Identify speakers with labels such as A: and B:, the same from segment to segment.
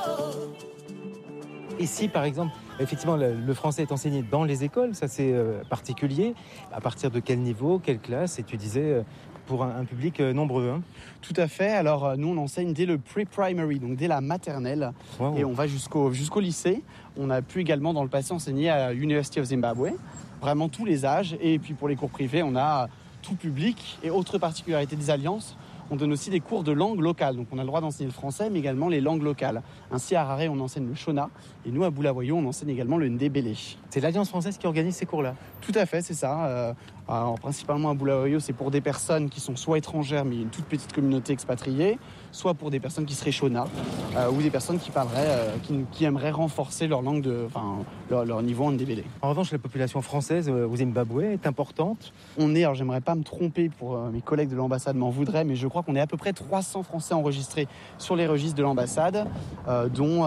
A: Ici, par exemple, effectivement, le français est enseigné dans les écoles, ça c'est particulier. À partir de quel niveau, quelle classe? Et tu disais pour un public nombreux. Hein.
B: Tout à fait. Alors, nous, on enseigne dès le pre-primary, donc dès la maternelle.
A: Wow.
B: Et on va jusqu'au lycée. On a pu également, dans le passé, enseigner à University of Zimbabwe. Vraiment tous les âges. Et puis, pour les cours privés, on a tout public. Et autre particularité des alliances, on donne aussi des cours de langue locale. Donc, on a le droit d'enseigner le français, mais également les langues locales. Ainsi, à Harare, on enseigne le Shona. Et nous, à Bulawayo, on enseigne également le Ndebele.
A: C'est l'Alliance française qui organise ces cours-là?
B: Tout à fait, c'est ça. Alors, principalement à Bulawayo, c'est pour des personnes qui sont soit étrangères, mais une toute petite communauté expatriée, soit pour des personnes qui seraient Shona, ou des personnes qui parleraient, qui aimeraient renforcer leur langue, leur niveau en Ndebele.
A: En revanche, la population française au Zimbabwe est importante.
B: Alors j'aimerais pas me tromper pour mes collègues de l'ambassade m'en voudraient, mais je crois qu'on est à peu près 300 Français enregistrés sur les registres de l'ambassade, dont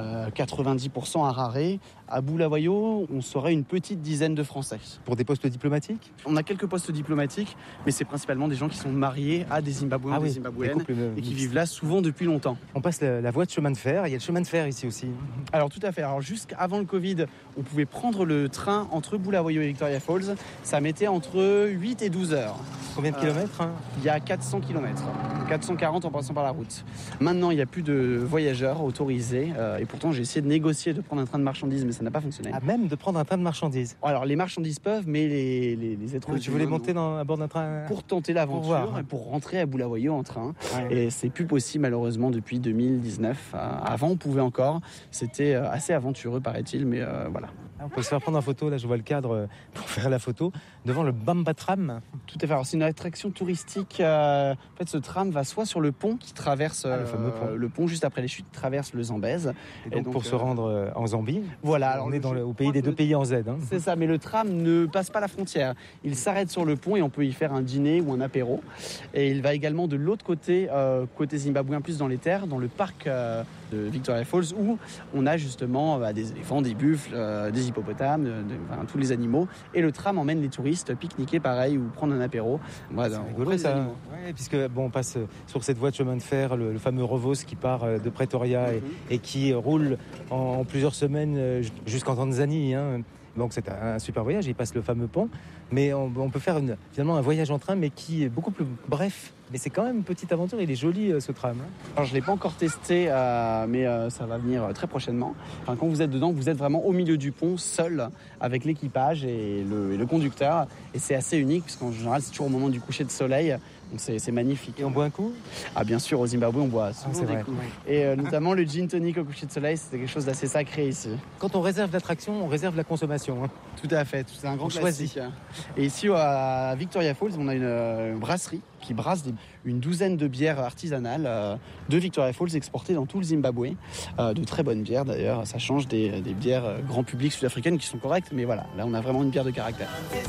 B: 90% à Harare. À Bulawayo, on serait une petite dizaine de Français.
A: Pour des postes diplomatiques?
B: On a quelques postes diplomatiques, mais c'est principalement des gens qui sont mariés à des Zimbabwéens, des Zimbabwéennes, et qui vivent là souvent depuis longtemps.
A: On passe la voie de chemin de fer, il y a le chemin de fer ici aussi.
B: Alors tout à fait, alors jusqu'avant le Covid, on pouvait prendre le train entre Bulawayo et Victoria Falls, ça mettait entre 8 et 12 heures.
A: Combien de kilomètres
B: Il y a 400 km, 440 en passant par la route. Maintenant, il n'y a plus de voyageurs autorisés, et pourtant j'ai essayé de négocier de prendre un train de marchandises, mais ça n'a pas fonctionné.
A: Ah, même de prendre un train de marchandises?
B: Alors les marchandises peuvent, mais les êtres humains...
A: Tu voulais monter à bord d'un train?
B: Pour tenter l'aventure et pour rentrer à Bulawayo en train.
A: Ouais.
B: Et c'est plus possible malheureusement depuis 2019. Avant on pouvait encore, c'était assez aventureux paraît-il, mais voilà.
A: On peut se faire prendre en photo, là je vois le cadre pour faire la photo, devant le Bamba Tram.
B: Tout à fait, alors c'est une attraction touristique. En fait ce tram va soit sur le pont qui traverse
A: le fameux pont.
B: Le pont juste après les chutes, traverse le Zambèze.
A: Et donc pour se rendre en Zambie,
B: voilà, alors
A: on est au pays des deux pays en Z. Hein.
B: C'est ça, mais le tram ne passe pas la frontière. Il s'arrête sur le pont et on peut y faire un dîner ou un apéro. Et il va également de l'autre côté, côté zimbabwéen, plus dans les terres, dans le parc de Victoria Falls, où on a justement des éléphants, des buffles, des hippopotames, tous les animaux. Et le tram emmène les touristes pique-niquer pareil ou prendre un apéro.
A: Voilà, c'est rigolo ça. Ouais, puisque on passe sur cette voie de chemin de fer, le fameux Revos qui part de Pretoria et qui roule en plusieurs semaines jusqu'en Tanzanie. Hein. Donc c'est un super voyage, il passe le fameux pont. Mais on peut faire finalement un voyage en train, mais qui est beaucoup plus bref. Mais c'est quand même une petite aventure, il est joli ce tram. Hein.
B: Alors je ne l'ai pas encore testé, mais ça va venir très prochainement. Enfin, quand vous êtes dedans, vous êtes vraiment au milieu du pont, seul, avec l'équipage et le conducteur. Et c'est assez unique, parce qu'en général, c'est toujours au moment du coucher de soleil. Donc c'est magnifique.
A: Et on boit un coup?
B: Ah bien sûr, au Zimbabwe, on boit souvent des coups.
A: Ouais.
B: Et notamment le gin tonic au coucher de soleil, c'est quelque chose d'assez sacré ici.
A: Quand on réserve l'attraction, on réserve la consommation. Hein.
B: Tout à fait, c'est un grand classique. Et ici, à Victoria Falls, on a une brasserie qui brasse une douzaine de bières artisanales de Victoria Falls exportées dans tout le Zimbabwe. De très bonnes bières d'ailleurs, ça change des bières grand public sud-africaines qui sont correctes, mais voilà, là on a vraiment une bière de caractère.